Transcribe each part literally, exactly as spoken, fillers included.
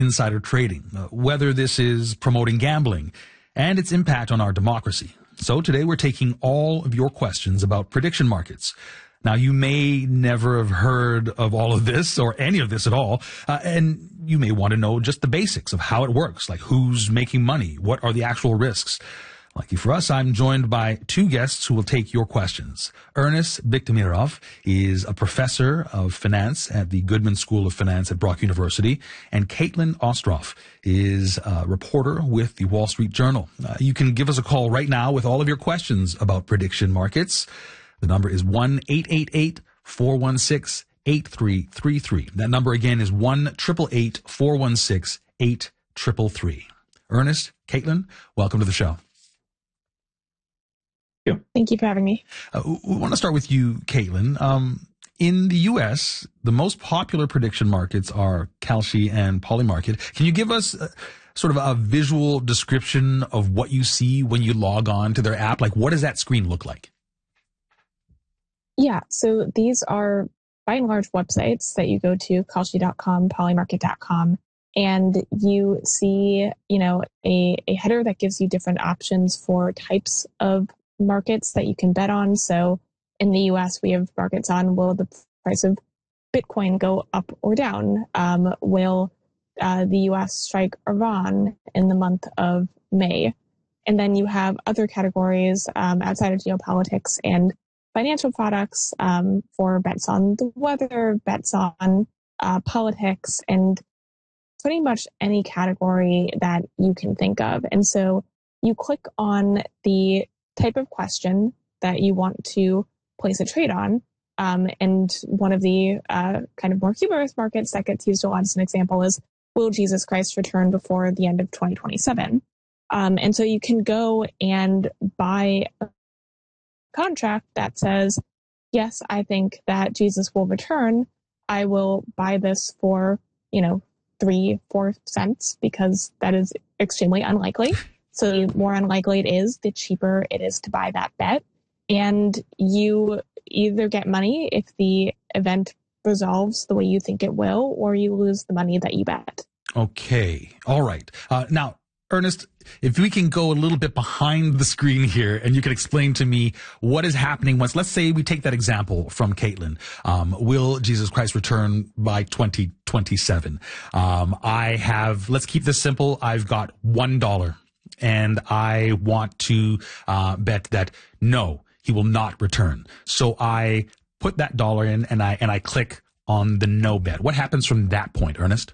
insider trading, uh, whether this is promoting gambling, and its impact on our democracy. So today we're taking all of your questions about prediction markets. Now, you may never have heard of all of this or any of this at all, uh, and you may want to know just the basics of how it works, like who's making money, what are the actual risks. Lucky for us, I'm joined by two guests who will take your questions. Ernest Biktamirov is a professor of finance at the Goodman School of Finance at Brock University, and Caitlin Ostroff is a reporter with the Wall Street Journal. Uh, you can give us a call right now with all of your questions about prediction markets. The number is one eight eight eight, four one six, eight three three three. That number again is one eight eight eight, four one six, eight three three. Ernest, Caitlin, welcome to the show. Thank you for having me. Uh, we want to start with you, Caitlin. Um, in the U S, the most popular prediction markets are Kalshi and Polymarket. Can you give us uh, sort of a visual description of what you see when you log on to their app? Like, what does that screen look like? Yeah, so these are by and large websites that you go to, Kalshi dot com, Polymarket dot com, and you see, you know, a, a header that gives you different options for types of markets that you can bet on. So in the U S, we have markets on, will the price of Bitcoin go up or down? Um, will uh, the U S strike Iran in the month of May? And then you have other categories um, outside of geopolitics and financial products um, for bets on the weather, bets on uh, politics, and pretty much any category that you can think of. And so you click on the type of question that you want to place a trade on. Um, and one of the uh, kind of more humorous markets that gets used a lot as an example is, will Jesus Christ return before the end of twenty twenty-seven? Um, and so you can go and buy a contract that says, yes, I think that Jesus will return. I will buy this for, you know, three, four cents because that is extremely unlikely. So the more unlikely it is, the cheaper it is to buy that bet. And you either get money if the event resolves the way you think it will, or you lose the money that you bet. Okay. All right. Uh, now, Ernest, if we can go a little bit behind the screen here and you can explain to me what is happening once, let's say we take that example from Caitlin. Um, will Jesus Christ return by twenty twenty-seven? Um, I have, let's keep this simple. I've got one dollar. And I want to uh, bet that no, he will not return. So I put that dollar in and I and I click on the no bet. What happens from that point, Ernest?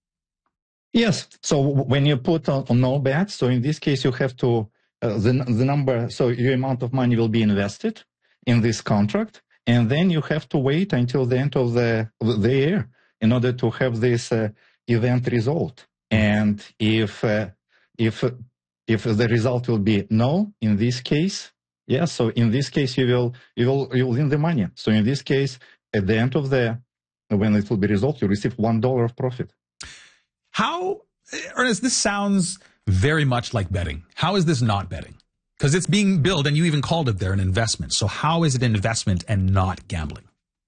Yes. So when you put on, on no bet, so in this case you have to uh, the the number. So your amount of money will be invested in this contract, and then you have to wait until the end of the the year in order to have this uh, event result. And if uh, if If the result will be no, in this case, yeah, so in this case, you will, you will, you will win the money. So in this case, at the end of the, when it will be resolved, you receive one dollar of profit. How, Ernest, this sounds very much like betting. How is this not betting? Because it's being billed, and you even called it there an investment. So how is it an investment and not gambling?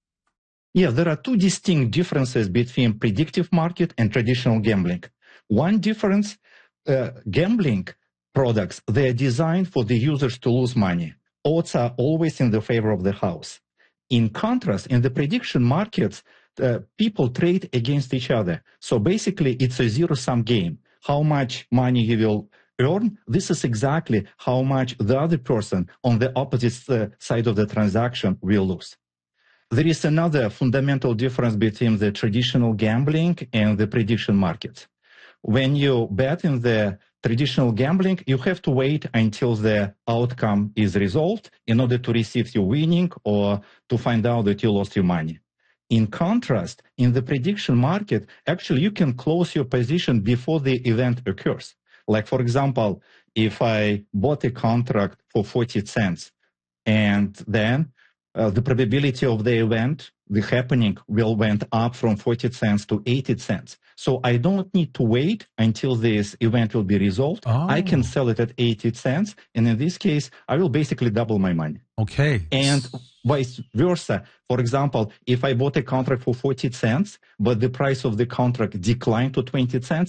Yeah, there are two distinct differences between predictive market and traditional gambling. One difference, uh, gambling products, they are designed for the users to lose money. Odds are always in the favor of the house. In contrast, in the prediction markets, uh, people trade against each other. So basically, it's a zero-sum game. How much money you will earn, this is exactly how much the other person on the opposite uh, side of the transaction will lose. There is another fundamental difference between the traditional gambling and the prediction markets. When you bet in the traditional gambling, you have to wait until the outcome is resolved in order to receive your winning or to find out that you lost your money. In contrast, in the prediction market, actually you can close your position before the event occurs. Like, for example, if I bought a contract for forty cents and then uh, the probability of the event, the happening, will went up from forty cents to eighty cents. So I don't need to wait until this event will be resolved. Oh. I can sell it at eighty cents. And in this case, I will basically double my money. Okay. And vice versa. For example, if I bought a contract for forty cents, but the price of the contract declined to twenty cents,